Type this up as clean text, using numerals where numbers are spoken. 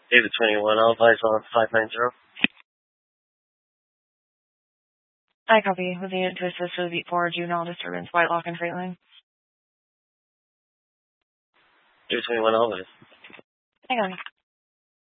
David 21, I'll advise on 590. I copy. With the unit to assist with Beat 4, juvenile disturbance, White Lock and Freight Line. David 21, I'll advise. Hang on.